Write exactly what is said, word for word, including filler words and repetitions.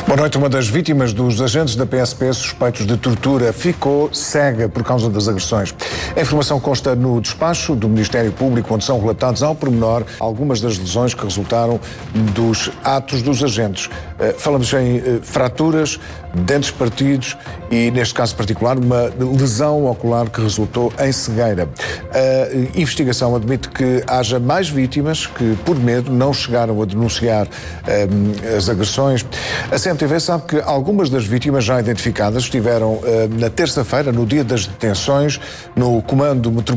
Boa noite. Uma das vítimas dos agentes da P S P suspeitos de tortura ficou cega por causa das agressões. A informação consta no despacho do Ministério Público, onde são relatados ao pormenor algumas das lesões que resultaram dos atos dos agentes. Falamos em fraturas, dentes partidos e, neste caso particular, uma lesão ocular que resultou em cegueira. A investigação admite que haja mais vítimas que, por medo, não chegaram a denunciar um, as agressões. A C M T V sabe que algumas das vítimas já identificadas estiveram uh, na terça-feira, no dia das detenções, no Comando Metropolitano